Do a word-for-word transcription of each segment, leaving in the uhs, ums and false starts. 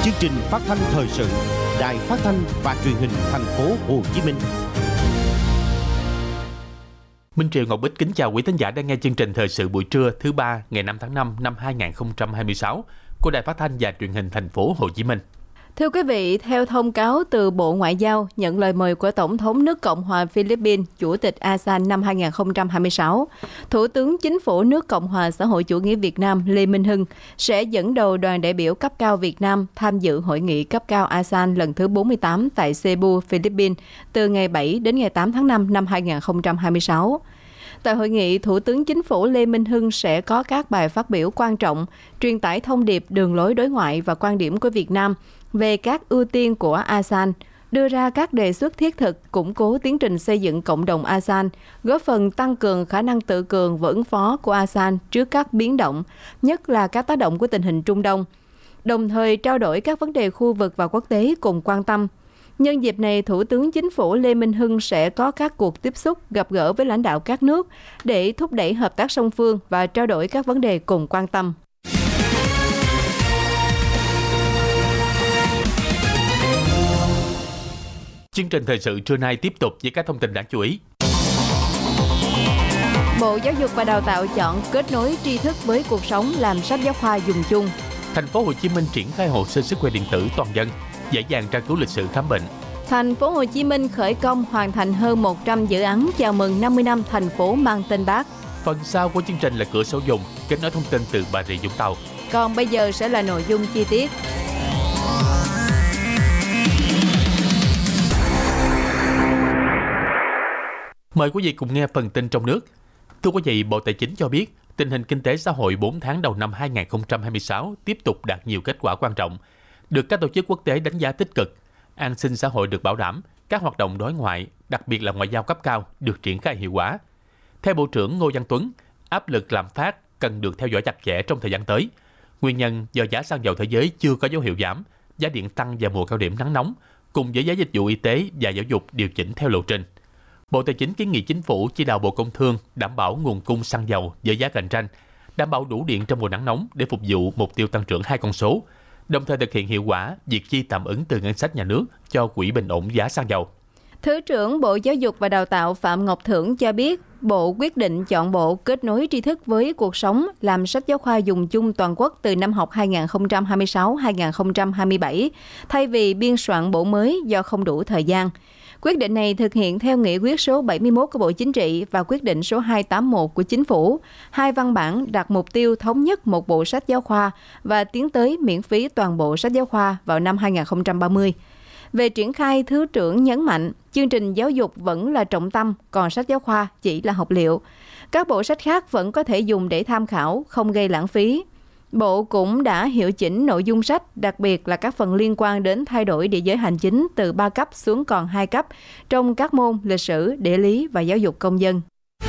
Chương trình phát thanh thời sự Đài Phát thanh và Truyền hình Thành phố Hồ Chí Minh. Minh Triều Ngọc Bích kính chào quý thính giả đang nghe chương trình thời sự buổi trưa thứ ba ngày năm tháng năm năm hai nghìn không trăm hai mươi sáu của Đài Phát thanh và Truyền hình Thành phố Hồ Chí Minh. Thưa quý vị, theo thông cáo từ Bộ Ngoại giao nhận lời mời của Tổng thống nước Cộng hòa Philippines, Chủ tịch a sê an năm hai nghìn không trăm hai mươi sáu, Thủ tướng Chính phủ nước Cộng hòa Xã hội Chủ nghĩa Việt Nam Lê Minh Hưng sẽ dẫn đầu đoàn đại biểu cấp cao Việt Nam tham dự hội nghị cấp cao a sê an lần thứ bốn mươi tám tại Cebu, Philippines từ ngày bảy đến ngày tám tháng năm năm hai nghìn không trăm hai mươi sáu. Tại hội nghị, Thủ tướng Chính phủ Lê Minh Hưng sẽ có các bài phát biểu quan trọng, truyền tải thông điệp đường lối đối ngoại và quan điểm của Việt Nam về các ưu tiên của a sê an, đưa ra các đề xuất thiết thực, củng cố tiến trình xây dựng cộng đồng a sê an, góp phần tăng cường khả năng tự cường và ứng phó của a sê an trước các biến động, nhất là các tác động của tình hình Trung Đông, đồng thời trao đổi các vấn đề khu vực và quốc tế cùng quan tâm. Nhân dịp này, Thủ tướng Chính phủ Lê Minh Hưng sẽ có các cuộc tiếp xúc, gặp gỡ với lãnh đạo các nước để thúc đẩy hợp tác song phương và trao đổi các vấn đề cùng quan tâm. Chương trình thời sự trưa nay tiếp tục với các thông tin đáng chú ý. Bộ Giáo dục và Đào tạo chọn kết nối tri thức với cuộc sống làm sách giáo khoa dùng chung. Thành phố Hồ Chí Minh triển khai hồ sơ sức khỏe điện tử toàn dân, dễ dàng tra cứu lịch sử khám bệnh. Thành phố Hồ Chí Minh khởi công hoàn thành hơn một trăm dự án chào mừng năm mươi năm thành phố mang tên Bác. Phần sau của chương trình là cửa sổ dùng, kết nối thông tin từ Bà Rịa Vũng Tàu. Còn bây giờ sẽ là nội dung chi tiết. Mời quý vị cùng nghe phần tin trong nước. Thưa quý vị, Bộ Tài chính cho biết tình hình kinh tế xã hội bốn tháng đầu năm hai nghìn không trăm hai mươi sáu tiếp tục đạt nhiều kết quả quan trọng, được các tổ chức quốc tế đánh giá tích cực. An sinh xã hội được bảo đảm, các hoạt động đối ngoại, đặc biệt là ngoại giao cấp cao, được triển khai hiệu quả. Theo Bộ trưởng Ngô Văn Tuấn, áp lực lạm phát cần được theo dõi chặt chẽ trong thời gian tới. Nguyên nhân do giá xăng dầu thế giới chưa có dấu hiệu giảm, giá điện tăng vào mùa cao điểm nắng nóng, cùng với giá dịch vụ y tế và giáo dục điều chỉnh theo lộ trình. Bộ Tài chính kiến nghị Chính phủ chỉ đạo Bộ Công Thương đảm bảo nguồn cung xăng dầu với giá cạnh tranh, đảm bảo đủ điện trong mùa nắng nóng để phục vụ mục tiêu tăng trưởng hai con số, đồng thời thực hiện hiệu quả việc chi tạm ứng từ ngân sách nhà nước cho quỹ bình ổn giá xăng dầu. Thứ trưởng Bộ Giáo dục và Đào tạo Phạm Ngọc Thưởng cho biết, Bộ quyết định chọn bộ kết nối tri thức với cuộc sống làm sách giáo khoa dùng chung toàn quốc từ năm học hai nghìn không trăm hai mươi sáu hai nghìn không trăm hai mươi bảy, thay vì biên soạn bộ mới do không đủ thời gian. Quyết định này thực hiện theo nghị quyết số bảy mươi mốt của Bộ Chính trị và quyết định số hai trăm tám mươi mốt của Chính phủ. Hai văn bản đặt mục tiêu thống nhất một bộ sách giáo khoa và tiến tới miễn phí toàn bộ sách giáo khoa vào năm hai nghìn không trăm ba mươi. Về triển khai, Thứ trưởng nhấn mạnh, chương trình giáo dục vẫn là trọng tâm, còn sách giáo khoa chỉ là học liệu. Các bộ sách khác vẫn có thể dùng để tham khảo, không gây lãng phí. Bộ cũng đã hiệu chỉnh nội dung sách, đặc biệt là các phần liên quan đến thay đổi địa giới hành chính từ ba cấp xuống còn hai cấp trong các môn lịch sử, địa lý và giáo dục công dân.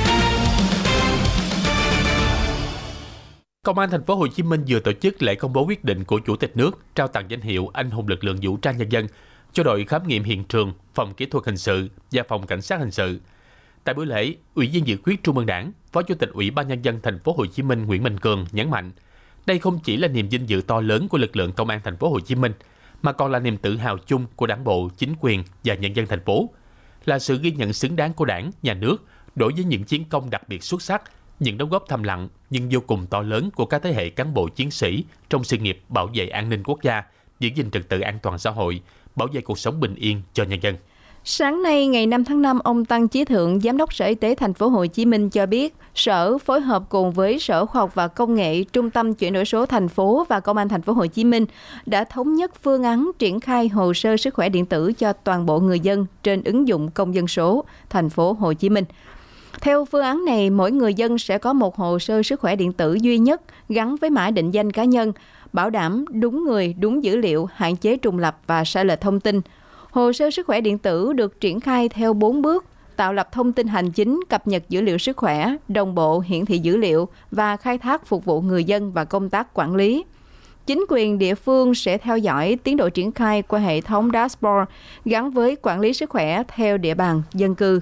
Công an Thành phố Hồ Chí Minh vừa tổ chức lễ công bố quyết định của Chủ tịch nước trao tặng danh hiệu Anh hùng lực lượng vũ trang nhân dân cho đội khám nghiệm hiện trường, phòng kỹ thuật hình sự và phòng cảnh sát hình sự. Tại buổi lễ, Ủy viên Dự khuyết Trung ương Đảng, Phó Chủ tịch Ủy ban Nhân dân Thành phố Hồ Chí Minh Nguyễn Minh Cường nhấn mạnh, đây không chỉ là niềm vinh dự to lớn của lực lượng công an Thành phố Hồ Chí Minh, mà còn là niềm tự hào chung của Đảng bộ, chính quyền và nhân dân thành phố, là sự ghi nhận xứng đáng của Đảng, Nhà nước đối với những chiến công đặc biệt xuất sắc, những đóng góp thầm lặng nhưng vô cùng to lớn của các thế hệ cán bộ chiến sĩ trong sự nghiệp bảo vệ an ninh quốc gia, giữ gìn trật tự an toàn xã hội, bảo vệ cuộc sống bình yên cho nhân dân. Sáng nay, ngày năm tháng năm, ông Tăng Chí Thượng, Giám đốc Sở Y tế Thành phố Hồ Chí Minh cho biết, Sở phối hợp cùng với Sở Khoa học và Công nghệ, Trung tâm chuyển đổi số thành phố và Công an Thành phố Hồ Chí Minh đã thống nhất phương án triển khai hồ sơ sức khỏe điện tử cho toàn bộ người dân trên ứng dụng Công dân số Thành phố Hồ Chí Minh. Theo phương án này, mỗi người dân sẽ có một hồ sơ sức khỏe điện tử duy nhất gắn với mã định danh cá nhân, bảo đảm đúng người, đúng dữ liệu, hạn chế trùng lặp và sai lệch thông tin. Hồ sơ sức khỏe điện tử được triển khai theo bốn bước: tạo lập thông tin hành chính, cập nhật dữ liệu sức khỏe, đồng bộ hiển thị dữ liệu và khai thác phục vụ người dân và công tác quản lý. Chính quyền địa phương sẽ theo dõi tiến độ triển khai qua hệ thống dashboard gắn với quản lý sức khỏe theo địa bàn dân cư.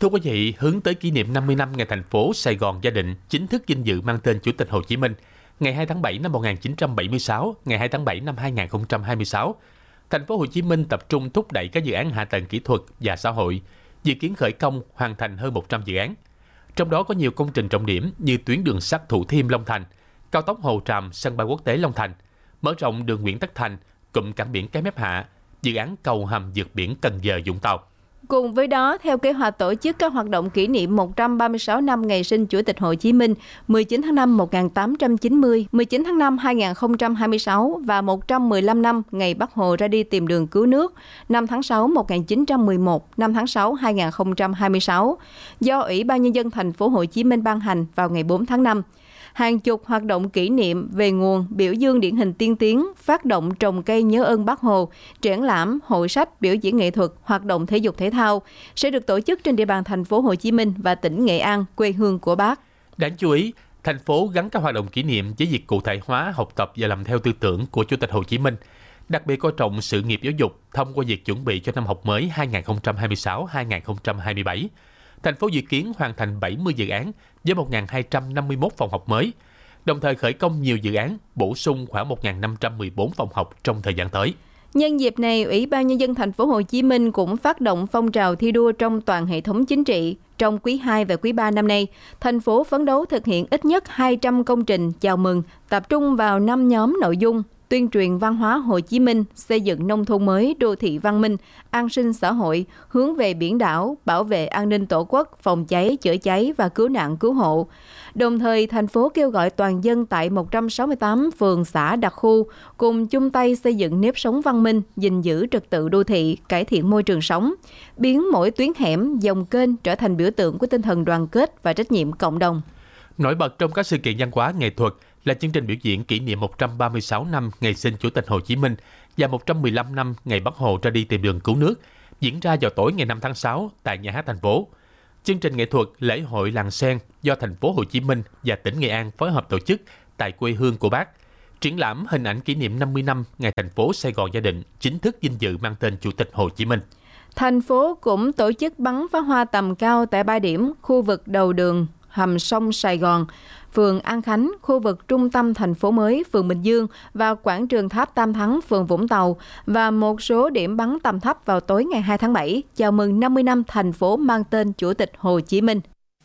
Thưa quý vị, hướng tới kỷ niệm năm mươi năm ngày thành phố Sài Gòn gia định chính thức vinh dự mang tên Chủ tịch Hồ Chí Minh, ngày hai tháng bảy năm một nghìn chín trăm bảy mươi sáu, ngày hai tháng bảy năm hai nghìn không trăm hai mươi sáu, thành phố Hồ Chí Minh tập trung thúc đẩy các dự án hạ tầng kỹ thuật và xã hội, dự kiến khởi công hoàn thành hơn một trăm dự án. Trong đó có nhiều công trình trọng điểm như tuyến đường sắt Thủ Thiêm - Long Thành, cao tốc Hồ Tràm - sân bay quốc tế Long Thành, mở rộng đường Nguyễn Tất Thành, cụm cảng biển Cái Mép Hạ, dự án cầu hầm vượt biển Cần Giờ - Vũng Tàu. Cùng với đó, theo kế hoạch tổ chức các hoạt động kỷ niệm một trăm ba mươi sáu năm ngày sinh Chủ tịch Hồ Chí Minh, mười chín tháng năm một nghìn tám trăm chín mươi, mười chín tháng năm hai nghìn không trăm hai mươi sáu và một trăm mười lăm năm ngày Bác Hồ ra đi tìm đường cứu nước, năm tháng sáu một nghìn chín trăm mười một, năm tháng sáu hai nghìn không trăm hai mươi sáu, do Ủy ban Nhân dân thành phố Hồ Chí Minh ban hành vào ngày bốn tháng năm. Hàng chục hoạt động kỷ niệm về nguồn, biểu dương điển hình tiên tiến, phát động trồng cây nhớ ơn Bác Hồ, triển lãm, hội sách, biểu diễn nghệ thuật, hoạt động thể dục thể thao sẽ được tổ chức trên địa bàn thành phố Hồ Chí Minh và tỉnh Nghệ An, quê hương của Bác. Đáng chú ý, thành phố gắn các hoạt động kỷ niệm với việc cụ thể hóa, học tập và làm theo tư tưởng của Chủ tịch Hồ Chí Minh, đặc biệt coi trọng sự nghiệp giáo dục thông qua việc chuẩn bị cho năm học mới hai nghìn không trăm hai mươi sáu hai nghìn không trăm hai mươi bảy. Thành phố dự kiến hoàn thành bảy mươi dự án với một nghìn hai trăm năm mươi mốt phòng học mới, đồng thời khởi công nhiều dự án, bổ sung khoảng một nghìn năm trăm mười bốn phòng học trong thời gian tới. Nhân dịp này, Ủy ban Nhân dân thành phố Hồ Chí Minh cũng phát động phong trào thi đua trong toàn hệ thống chính trị. Trong quý hai và quý ba năm nay, thành phố phấn đấu thực hiện ít nhất hai trăm công trình chào mừng, tập trung vào năm nhóm nội dung: tuyên truyền văn hóa Hồ Chí Minh, xây dựng nông thôn mới, đô thị văn minh, an sinh xã hội, hướng về biển đảo, bảo vệ an ninh tổ quốc, phòng cháy, chữa cháy và cứu nạn cứu hộ. Đồng thời, thành phố kêu gọi toàn dân tại một trăm sáu mươi tám phường xã đặc khu cùng chung tay xây dựng nếp sống văn minh, gìn giữ trật tự đô thị, cải thiện môi trường sống, biến mỗi tuyến hẻm, dòng kênh trở thành biểu tượng của tinh thần đoàn kết và trách nhiệm cộng đồng. Nổi bật trong các sự kiện văn hóa nghệ thuật là chương trình biểu diễn kỷ niệm một trăm ba mươi sáu năm ngày sinh Chủ tịch Hồ Chí Minh và một trăm mười lăm năm ngày Bác Hồ ra đi tìm đường cứu nước, diễn ra vào tối ngày năm tháng sáu tại Nhà hát thành phố. Chương trình nghệ thuật lễ hội làng sen do thành phố Hồ Chí Minh và tỉnh Nghệ An phối hợp tổ chức tại quê hương của Bác. Triển lãm hình ảnh kỷ niệm năm mươi năm ngày thành phố Sài Gòn gia định chính thức vinh dự mang tên Chủ tịch Hồ Chí Minh. Thành phố cũng tổ chức bắn pháo hoa tầm cao tại ba điểm: khu vực đầu đường hầm sông Sài Gòn, phường An Khánh, khu vực trung tâm thành phố mới, phường Bình Dương và quảng trường Tháp Tam Thắng, phường Vũng Tàu, và một số điểm bắn tầm thấp vào tối ngày hai tháng bảy, chào mừng năm mươi năm thành phố mang tên Chủ tịch Hồ Chí Minh.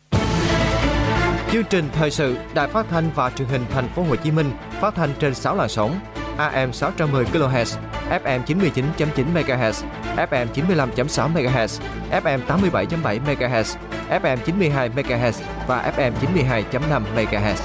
Chương trình thời sự Đài Phát thanh và Truyền hình Thành phố Hồ Chí Minh phát thanh trên sáu làn sóng: a em sáu trăm mười ki lô héc, ép em chín mươi chín phẩy chín mê ga héc, ép em chín mươi lăm phẩy sáu mê ga héc, ép em tám mươi bảy phẩy bảy mê ga héc, ép em chín mươi hai mê ga héc và ép em chín mươi hai phẩy năm mê ga héc.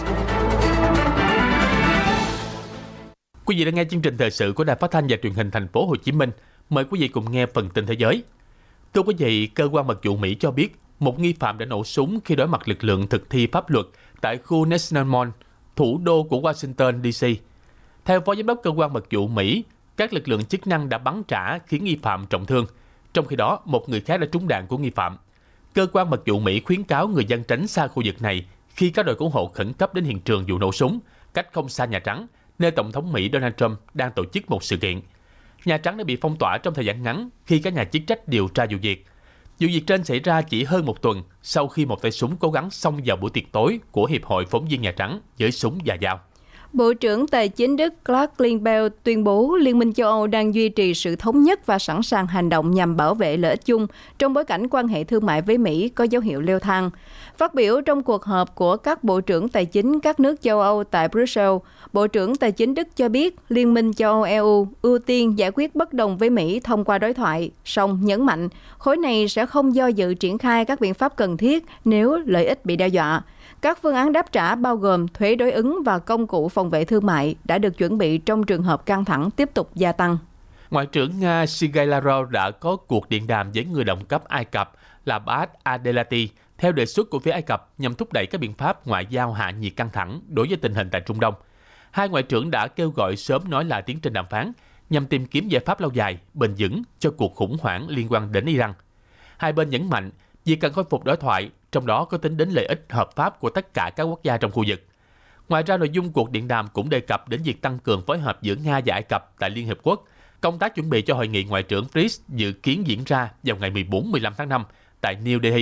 Quý vị đang nghe chương trình thời sự của Đài Phát thanh và Truyền hình Thành phố Hồ Chí Minh. Mời quý vị cùng nghe phần tin thế giới. Thưa quý vị, cơ quan mật vụ Mỹ cho biết một nghi phạm đã nổ súng khi đối mặt lực lượng thực thi pháp luật tại khu National Mall, thủ đô của Washington đê xê. Theo Phó Giám đốc Cơ quan Mật vụ Mỹ, các lực lượng chức năng đã bắn trả khiến nghi phạm trọng thương. Trong khi đó, một người khác đã trúng đạn của nghi phạm. Cơ quan Mật vụ Mỹ khuyến cáo người dân tránh xa khu vực này khi các đội cứu hộ khẩn cấp đến hiện trường vụ nổ súng, cách không xa Nhà Trắng, nơi Tổng thống Mỹ Donald Trump đang tổ chức một sự kiện. Nhà Trắng đã bị phong tỏa trong thời gian ngắn khi các nhà chức trách điều tra vụ việc. Vụ việc trên xảy ra chỉ hơn một tuần sau khi một tay súng cố gắng xông vào buổi tiệc tối của Hiệp hội Phóng viên Nhà Trắng với súng và dao. Bộ trưởng Tài chính Đức Clark Lindbell tuyên bố Liên minh châu Âu đang duy trì sự thống nhất và sẵn sàng hành động nhằm bảo vệ lợi ích chung trong bối cảnh quan hệ thương mại với Mỹ có dấu hiệu leo thang. Phát biểu trong cuộc họp của các bộ trưởng tài chính các nước châu Âu tại Brussels, Bộ trưởng Tài chính Đức cho biết Liên minh châu Âu e u ưu tiên giải quyết bất đồng với Mỹ thông qua đối thoại, song nhấn mạnh khối này sẽ không do dự triển khai các biện pháp cần thiết nếu lợi ích bị đe dọa. Các phương án đáp trả bao gồm thuế đối ứng và công cụ phòng vệ thương mại đã được chuẩn bị trong trường hợp căng thẳng tiếp tục gia tăng. Ngoại trưởng Nga Sergei Lavrov đã có cuộc điện đàm với người đồng cấp Ai Cập là Baad Abdelati theo đề xuất của phía Ai Cập nhằm thúc đẩy các biện pháp ngoại giao hạ nhiệt căng thẳng đối với tình hình tại Trung Đông. Hai ngoại trưởng đã kêu gọi sớm nói lại tiến trình đàm phán nhằm tìm kiếm giải pháp lâu dài, bền vững cho cuộc khủng hoảng liên quan đến Iran. Hai bên nhấn mạnh việc cần khôi phục đối thoại, trong đó có tính đến lợi ích hợp pháp của tất cả các quốc gia trong khu vực. Ngoài ra, nội dung cuộc điện đàm cũng đề cập đến việc tăng cường phối hợp giữa Nga và Ai Cập tại Liên Hiệp Quốc, công tác chuẩn bị cho hội nghị ngoại trưởng bê rít dự kiến diễn ra vào ngày mười bốn mười lăm tháng năm tại New Delhi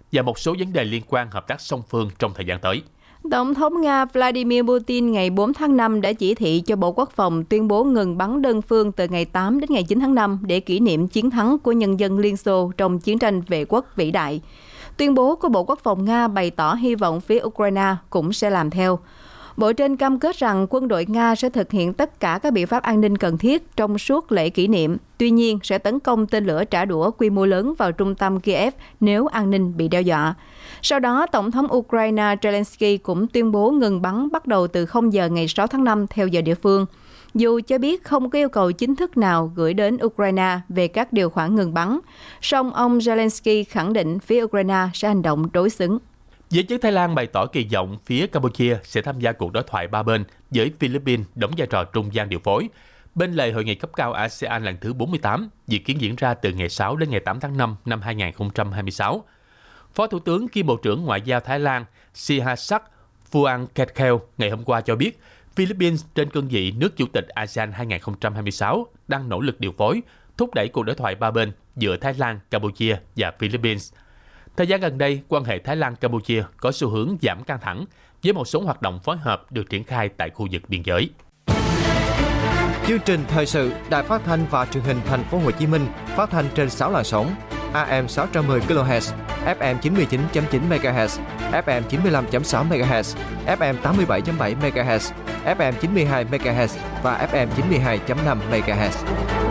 và một số vấn đề liên quan hợp tác song phương trong thời gian tới. Tổng thống Nga Vladimir Putin ngày bốn tháng năm đã chỉ thị cho Bộ Quốc phòng tuyên bố ngừng bắn đơn phương từ ngày tám đến ngày chín tháng năm để kỷ niệm chiến thắng của nhân dân Liên Xô trong chiến tranh vệ quốc vĩ đại. Tuyên bố của Bộ Quốc phòng Nga bày tỏ hy vọng phía Ukraine cũng sẽ làm theo. Bộ trên cam kết rằng quân đội Nga sẽ thực hiện tất cả các biện pháp an ninh cần thiết trong suốt lễ kỷ niệm, tuy nhiên sẽ tấn công tên lửa trả đũa quy mô lớn vào trung tâm Kiev nếu an ninh bị đe dọa. Sau đó, Tổng thống Ukraine Zelensky cũng tuyên bố ngừng bắn bắt đầu từ không giờ ngày sáu tháng năm theo giờ địa phương. Dù cho biết không có yêu cầu chính thức nào gửi đến Ukraine về các điều khoản ngừng bắn, song ông Zelensky khẳng định phía Ukraine sẽ hành động đối xứng. Giới chức Thái Lan bày tỏ kỳ vọng phía Campuchia sẽ tham gia cuộc đối thoại ba bên với Philippines đóng vai trò trung gian điều phối. Bên lề hội nghị cấp cao a sê an lần thứ bốn mươi tám, dự kiến diễn ra từ ngày sáu đến ngày tám tháng năm năm hai nghìn không trăm hai mươi sáu. Phó Thủ tướng kiêm Bộ trưởng Ngoại giao Thái Lan Sihasak Phuangketkeow ngày hôm qua cho biết Philippines trên cương vị nước chủ tịch a sê an hai nghìn không trăm hai mươi sáu đang nỗ lực điều phối, thúc đẩy cuộc đối thoại ba bên giữa Thái Lan, Campuchia và Philippines. Thời gian gần đây, quan hệ Thái Lan-Campuchia có xu hướng giảm căng thẳng với một số hoạt động phối hợp được triển khai tại khu vực biên giới. Chương trình thời sự Đài Phát thanh và Truyền hình Thành phố Hồ Chí Minh phát thanh trên sáu làn sóng: a em sáu trăm mười ki lô héc, ép em chín mươi chín chấm chín mê ga héc, ép em chín mươi lăm chấm sáu mê ga héc, ép em tám mươi bảy chấm bảy mê ga héc, ép em chín mươi hai mê ga héc và ép em chín mươi hai chấm năm mê ga héc.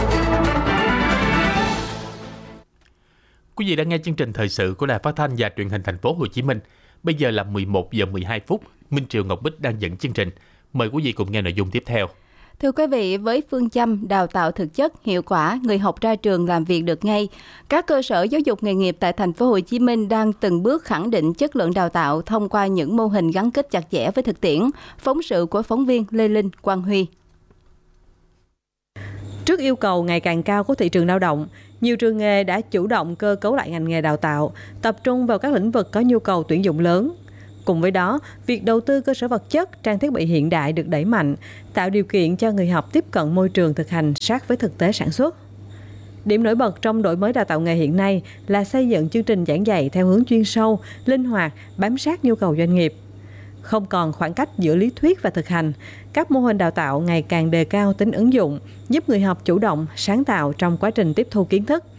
Quý vị đang nghe chương trình thời sự của Đài Phát thanh và Truyền hình Thành phố Hồ Chí Minh. Bây giờ là mười một giờ mười hai phút. Minh Triều Ngọc Bích đang dẫn chương trình. Mời quý vị cùng nghe nội dung tiếp theo. Thưa quý vị, với phương châm đào tạo thực chất, hiệu quả, người học ra trường làm việc được ngay, các cơ sở giáo dục nghề nghiệp tại Thành phố Hồ Chí Minh đang từng bước khẳng định chất lượng đào tạo thông qua những mô hình gắn kết chặt chẽ với thực tiễn. Phóng sự của phóng viên Lê Linh, Quang Huy. Trước yêu cầu ngày càng cao của thị trường lao động, nhiều trường nghề đã chủ động cơ cấu lại ngành nghề đào tạo, tập trung vào các lĩnh vực có nhu cầu tuyển dụng lớn. Cùng với đó, việc đầu tư cơ sở vật chất, trang thiết bị hiện đại được đẩy mạnh, tạo điều kiện cho người học tiếp cận môi trường thực hành sát với thực tế sản xuất. Điểm nổi bật trong đổi mới đào tạo nghề hiện nay là xây dựng chương trình giảng dạy theo hướng chuyên sâu, linh hoạt, bám sát nhu cầu doanh nghiệp. Không còn khoảng cách giữa lý thuyết và thực hành, các mô hình đào tạo ngày càng đề cao tính ứng dụng, giúp người học chủ động, sáng tạo trong quá trình tiếp thu kiến thức.